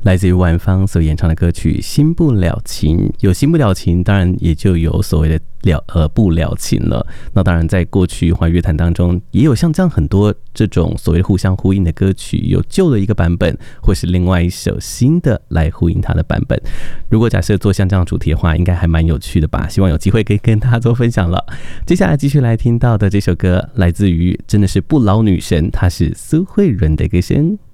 来自于万芳所演唱的歌曲《新不了情》，有新不了情，当然也就有所谓的不了情了。那当然，在过去华语乐坛当中，也有像这样很多这种所谓互相呼应的歌曲，有旧的一个版本，或是另外一首新的来呼应它的版本。如果假设做像这样主题的话，应该还蛮有趣的吧？希望有机会可以跟大家做分享了。接下来继续来听到的这首歌，来自于真的是不老女神，她是苏慧伦的歌声。